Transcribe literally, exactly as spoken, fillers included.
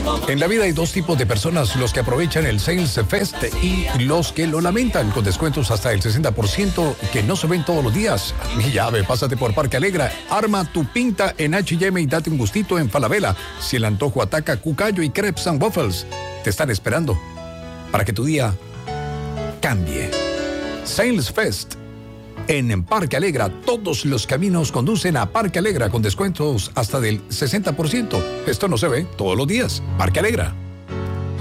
En la vida hay dos tipos de personas, los que aprovechan el Sales Fest y los que lo lamentan, con descuentos hasta el sesenta por ciento que no se ven todos los días. Mi llave, pásate por Parque Alegra, arma tu pinta en H y M y date un gustito en Falabella. Si el antojo ataca, Cucayo y Crepes and Waffles te están esperando para que tu día cambie. Sales Fest en Parque Alegra. Todos los caminos conducen a Parque Alegra con descuentos hasta del sesenta por ciento. Esto no se ve todos los días. Parque Alegra.